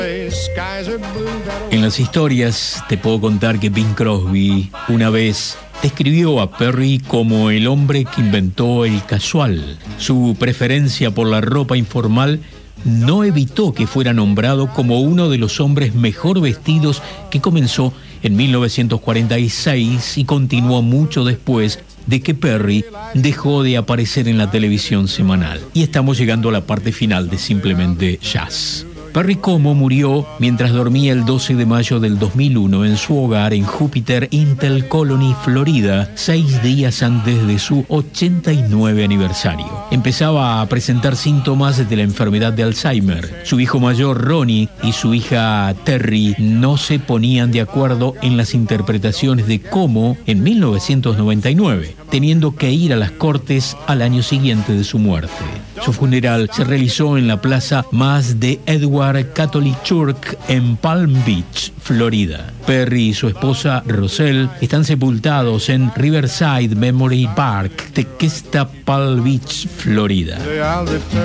En las historias te puedo contar que Bing Crosby una vez describió a Perry como el hombre que inventó el casual. Su preferencia por la ropa informal no evitó que fuera nombrado como uno de los hombres mejor vestidos, que comenzó en 1946 y continuó mucho después de que Perry dejó de aparecer en la televisión semanal. Y estamos llegando a la parte final de Simplemente Jazz. Perry Como murió mientras dormía el 12 de mayo del 2001 en su hogar en Júpiter Intel Colony, Florida, 6 días antes de su 89 aniversario. Empezaba a presentar síntomas de la enfermedad de Alzheimer. Su hijo mayor, Ronnie, y su hija Terry no se ponían de acuerdo en las interpretaciones de Como en 1999, teniendo que ir a las cortes al año siguiente de su muerte. Su funeral se realizó en la plaza Mass de Edward Catholic Church en Palm Beach, Florida. Perry y su esposa Roselle están sepultados en Riverside Memory Park, Tequesta, Palm Beach, Florida.